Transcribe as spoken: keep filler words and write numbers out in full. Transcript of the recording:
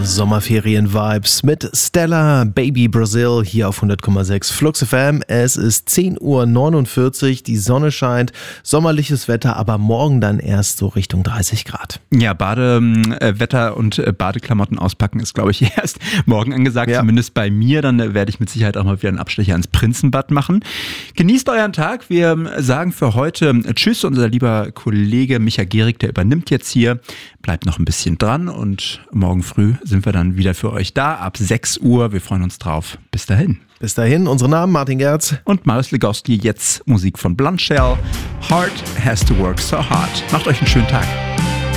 Sommerferien-Vibes mit Stella, Baby Brazil hier auf hundert Komma sechs Flux F M. Es ist zehn Uhr neunundvierzig, die Sonne scheint, sommerliches Wetter, aber morgen dann erst so Richtung dreißig Grad. Ja, Badewetter und Badeklamotten auspacken ist, glaube ich, erst morgen angesagt, ja. Zumindest bei mir. Dann werde ich mit Sicherheit auch mal wieder einen Abstecher ins Prinzenbad machen. Genießt euren Tag. Wir sagen für heute Tschüss. Unser lieber Kollege Micha Gehrig, der übernimmt jetzt hier. Bleibt noch ein bisschen dran und morgen früh sind wir dann wieder für euch da ab sechs Uhr. Wir freuen uns drauf. Bis dahin. Bis dahin, unsere Namen Martin Gerz und Marius Legowski. Jetzt Musik von Blondshell. Heart has to work so hard. Macht euch einen schönen Tag.